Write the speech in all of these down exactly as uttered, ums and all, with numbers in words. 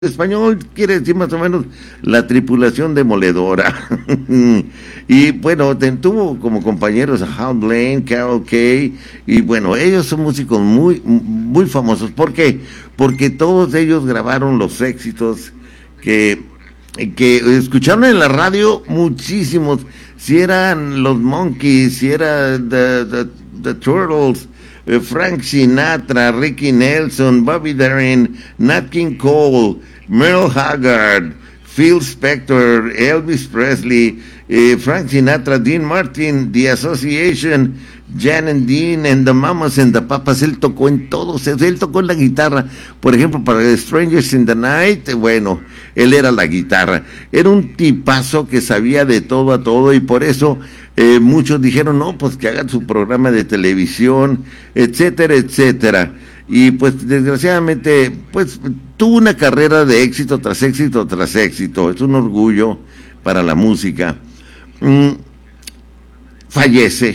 Español quiere decir más o menos la tripulación demoledora. Y bueno, tuvo como compañeros a Hal Blaine, Carol Kaye, y bueno, ellos son músicos muy, muy famosos. ¿Por qué? Porque todos ellos grabaron los éxitos que, que escucharon en la radio, muchísimos. Si eran los Monkees, si era The, the, the Turtles, Frank Sinatra, Ricky Nelson, Bobby Darin, Nat King Cole, Merle Haggard, Phil Spector, Elvis Presley, eh, Frank Sinatra, Dean Martin, The Association, Jan and Dean, and the Mamas and the Papas. Él tocó en todos, él tocó en la guitarra. Por ejemplo, para Strangers in the Night, bueno, él era la guitarra. Era un tipazo que sabía de todo a todo, y por eso eh, muchos dijeron, no, pues que hagan su programa de televisión, etcétera, etcétera. Y pues desgraciadamente, pues tuvo una carrera de éxito tras éxito tras éxito. Es un orgullo para la música. Mm, fallece,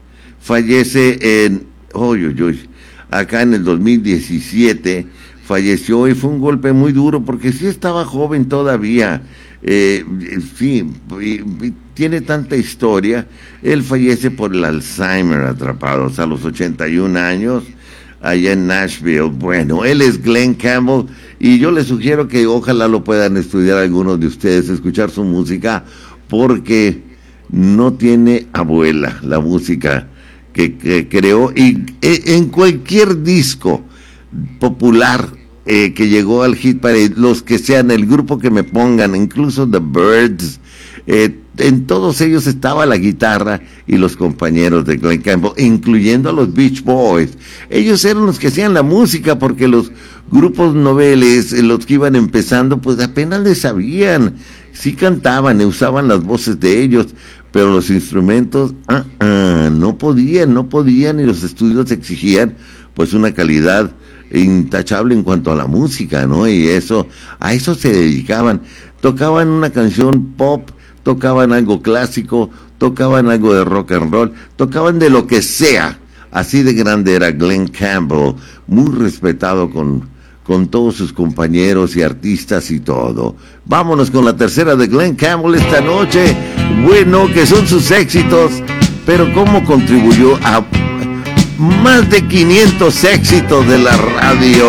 fallece en, uy, uy, uy, acá en el dos mil diecisiete, falleció, y fue un golpe muy duro porque sí estaba joven todavía. Eh, sí, y, y tiene tanta historia. Él fallece por el Alzheimer, atrapados a los ochenta y un años, allá en Nashville. Bueno, él es Glen Campbell, y yo les sugiero que ojalá lo puedan estudiar algunos de ustedes, escuchar su música, porque no tiene abuela la música que, que creó, y en cualquier disco popular eh, que llegó al hit parade, los que sean, el grupo que me pongan, incluso The Byrds, eh, en todos ellos estaba la guitarra y los compañeros de Glen Campbell, incluyendo a los Beach Boys. Ellos eran los que hacían la música, porque los grupos noveles, los que iban empezando, pues apenas les sabían. Sí cantaban, usaban las voces de ellos, pero los instrumentos, ah, ah, no podían, no podían, y los estudios exigían pues una calidad intachable en cuanto a la música, ¿no? Y eso, a eso se dedicaban. Tocaban una canción pop, tocaban algo clásico, tocaban algo de rock and roll, tocaban de lo que sea. Así de grande era Glen Campbell, muy respetado con, con todos sus compañeros y artistas y todo. Vámonos con la tercera de Glen Campbell esta noche. Bueno, que son sus éxitos, pero cómo contribuyó a más de quinientos éxitos de la radio.